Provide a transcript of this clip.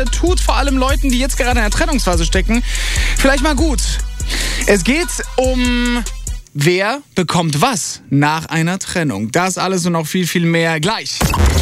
tut vor allem Leuten, die jetzt gerade in der Trennungsphase stecken, vielleicht mal gut. Es geht um... Wer bekommt was nach einer Trennung? Das alles und noch viel, viel mehr gleich.